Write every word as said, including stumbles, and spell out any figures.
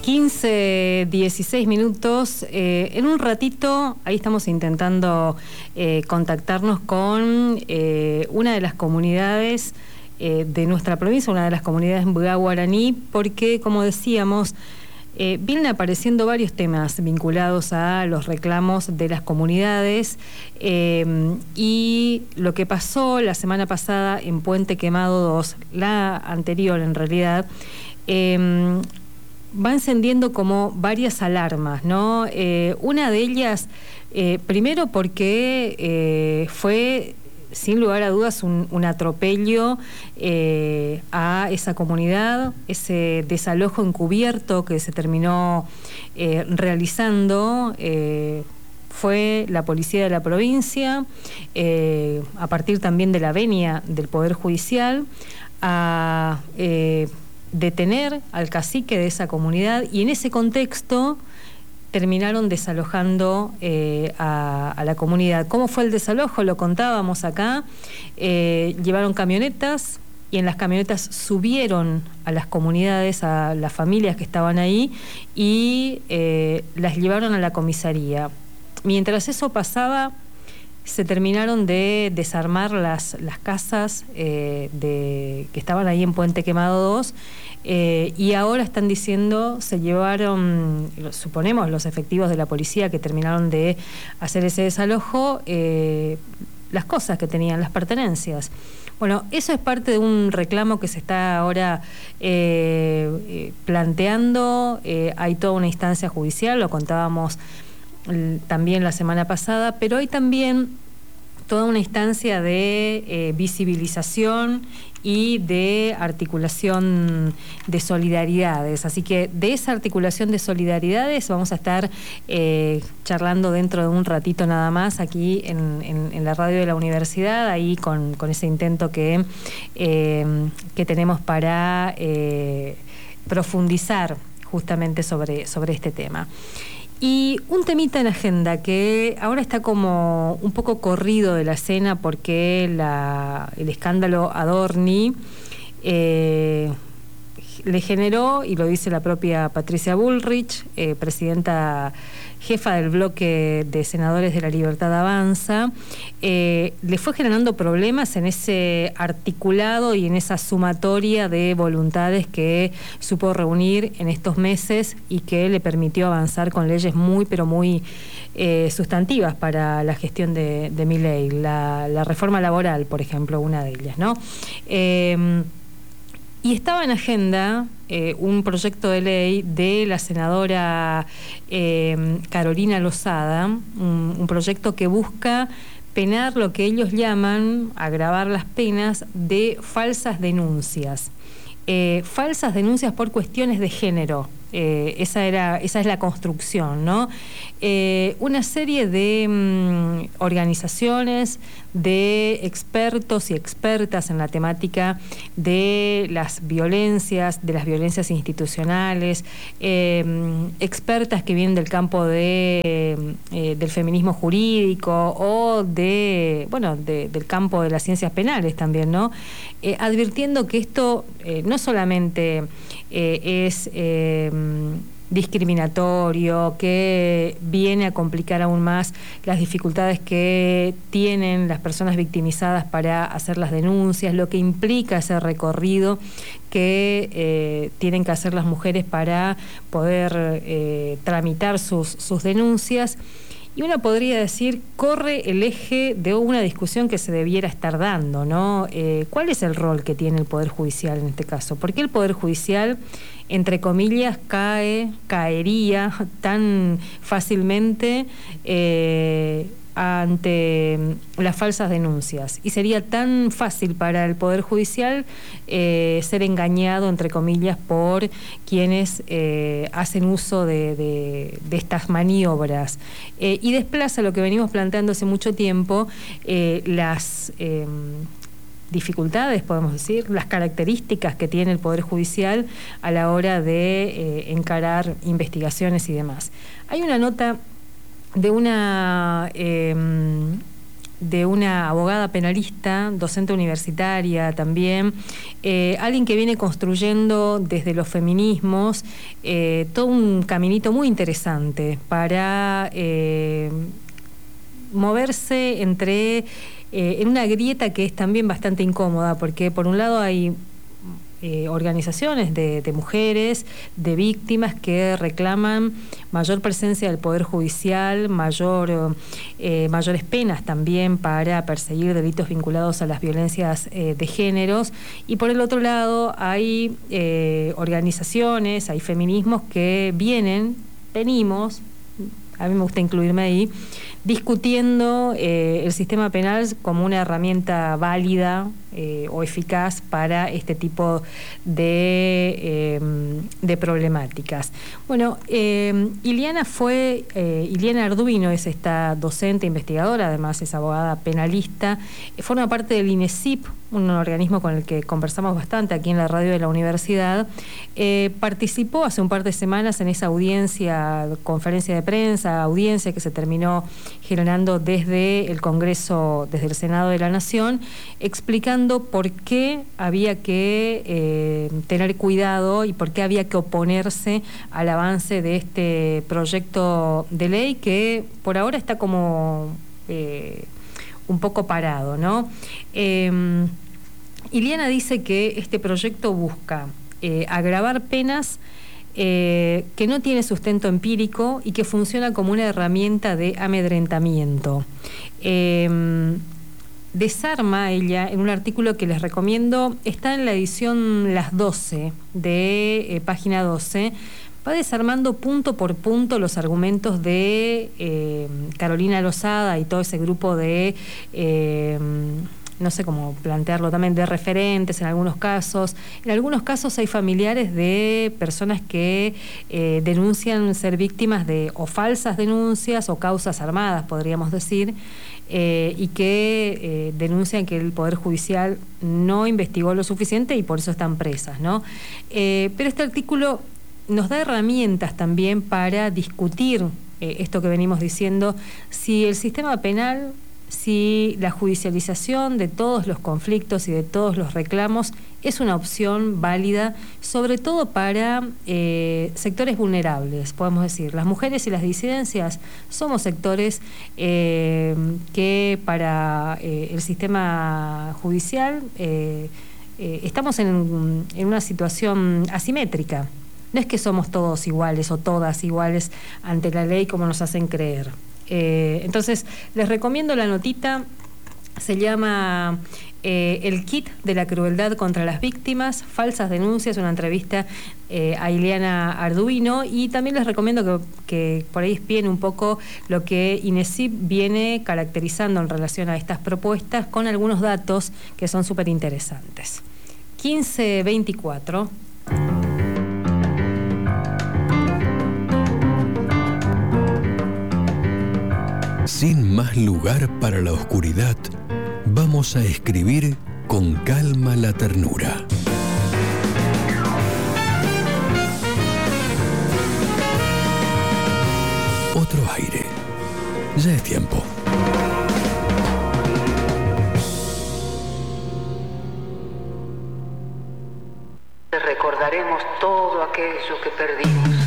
quince, dieciséis minutos. Eh, en un ratito, ahí estamos intentando eh, contactarnos con eh, una de las comunidades eh, de nuestra provincia, una de las comunidades Mbga Guaraní, porque, como decíamos, eh, vienen apareciendo varios temas vinculados a los reclamos de las comunidades eh, y lo que pasó la semana pasada en Puente Quemado dos, la anterior en realidad, eh, va encendiendo como varias alarmas, ¿no? Eh, una de ellas, eh, primero porque eh, fue, sin lugar a dudas, un, un atropello eh, a esa comunidad, ese desalojo encubierto que se terminó eh, realizando. Eh, fue la policía de la provincia, eh, a partir también de la venia del Poder Judicial, a Eh, detener al cacique de esa comunidad, y en ese contexto terminaron desalojando eh, a, a la comunidad. ¿Cómo fue el desalojo? Lo contábamos acá. Eh, llevaron camionetas y en las camionetas subieron a las comunidades, a las familias que estaban ahí, y eh, las llevaron a la comisaría. Mientras eso pasaba, se terminaron de desarmar las, las casas eh, de, que estaban ahí en Puente Quemado dos, eh, y ahora están diciendo, se llevaron, suponemos, los efectivos de la policía que terminaron de hacer ese desalojo, eh, las cosas que tenían, las pertenencias. Bueno, eso es parte de un reclamo que se está ahora eh, eh, planteando. Eh, hay toda una instancia judicial, lo contábamos también la semana pasada, pero hay también toda una instancia de eh, visibilización y de articulación de solidaridades. Así que de esa articulación de solidaridades vamos a estar eh, charlando dentro de un ratito nada más aquí en, en, en la radio de la universidad, ahí con, con ese intento que, eh, que tenemos para eh, profundizar justamente sobre, sobre este tema. Y un temita en agenda que ahora está como un poco corrido de la escena porque la, el escándalo Adorni eh, le generó, y lo dice la propia Patricia Bullrich, eh, presidenta jefa del bloque de senadores de La Libertad Avanza, eh, le fue generando problemas en ese articulado y en esa sumatoria de voluntades que supo reunir en estos meses y que le permitió avanzar con leyes muy, pero muy eh, sustantivas para la gestión de, de Milei. La, la reforma laboral, por ejemplo, una de ellas, ¿no? Eh, Y estaba en agenda eh, un proyecto de ley de la senadora eh, Carolina Lozada, un, un proyecto que busca penar lo que ellos llaman, agravar las penas de falsas denuncias. Eh, falsas denuncias por cuestiones de género. Eh, esa era, esa es la construcción, ¿no? Eh, una serie de mm, organizaciones, de expertos y expertas en la temática de las violencias, de las violencias institucionales, eh, expertas que vienen del campo de, eh, del feminismo jurídico o de, bueno, de, del campo de las ciencias penales también, ¿no? Eh, advirtiendo que esto eh, no solamente eh, es eh, discriminatorio, que viene a complicar aún más las dificultades que tienen las personas victimizadas para hacer las denuncias, lo que implica ese recorrido que eh, tienen que hacer las mujeres para poder eh, tramitar sus, sus denuncias. Y uno podría decir, corre el eje de una discusión que se debiera estar dando, ¿no? Eh, ¿Cuál es el rol que tiene el Poder Judicial en este caso? ¿Por qué el Poder Judicial, entre comillas, cae, caería tan fácilmente eh, ante las falsas denuncias? Y sería tan fácil para el Poder Judicial eh, ser engañado, entre comillas, por quienes eh, hacen uso de, de, de estas maniobras. Eh, y desplaza lo que venimos planteando hace mucho tiempo, eh, las eh, dificultades, podemos decir, las características que tiene el Poder Judicial a la hora de eh, encarar investigaciones y demás. Hay una nota de una eh, de una abogada penalista, docente universitaria también, eh, alguien que viene construyendo desde los feminismos eh, todo un caminito muy interesante para eh, moverse entre eh, en una grieta que es también bastante incómoda, porque por un lado hay Eh, organizaciones de, de mujeres, de víctimas que reclaman mayor presencia del Poder Judicial, mayor, eh, mayores penas también para perseguir delitos vinculados a las violencias eh, de géneros, y por el otro lado hay eh, organizaciones, hay feminismos que vienen, venimos, a mí me gusta incluirme ahí, discutiendo eh, el sistema penal como una herramienta válida eh, o eficaz para este tipo de, eh, de problemáticas. Bueno, eh, Ileana fue, eh, Ileana Arduino es esta docente investigadora, además es abogada penalista, eh, forma parte del INESIP, un organismo con el que conversamos bastante aquí en la radio de la universidad. Eh, participó hace un par de semanas en esa audiencia, conferencia de prensa, audiencia que se terminó generando desde el Congreso, desde el Senado de la Nación, explicando por qué había que eh, tener cuidado y por qué había que oponerse al avance de este proyecto de ley que por ahora está como eh, un poco parado, ¿no? Eh, Ileana dice que este proyecto busca eh, agravar penas Eh, que no tiene sustento empírico y que funciona como una herramienta de amedrentamiento. Eh, desarma ella en un artículo que les recomiendo, está en la edición Las doce de eh, página doce, va desarmando punto por punto los argumentos de eh, Carolina Lozada y todo ese grupo de... Eh, no sé cómo plantearlo también, de referentes en algunos casos. En algunos casos hay familiares de personas que eh, denuncian ser víctimas de o falsas denuncias o causas armadas, podríamos decir, eh, y que eh, denuncian que el Poder Judicial no investigó lo suficiente y por eso están presas, ¿no? Eh, pero este artículo nos da herramientas también para discutir eh, esto que venimos diciendo, si el sistema penal, si la judicialización de todos los conflictos y de todos los reclamos es una opción válida, sobre todo para eh, sectores vulnerables, podemos decir. Las mujeres y las disidencias somos sectores eh, que para eh, el sistema judicial eh, eh, estamos en, en una situación asimétrica. No es que somos todos iguales o todas iguales ante la ley como nos hacen creer. Eh, entonces, les recomiendo la notita, se llama eh, El kit de la crueldad contra las víctimas, falsas denuncias, una entrevista eh, a Ileana Arduino, y también les recomiendo que, que por ahí espíen un poco lo que INESIP viene caracterizando en relación a estas propuestas, con algunos datos que son súper interesantes. quince veinticuatro. Sin más lugar para la oscuridad, vamos a escribir con calma la ternura. Otro aire. Ya es tiempo. Recordaremos todo aquello que perdimos.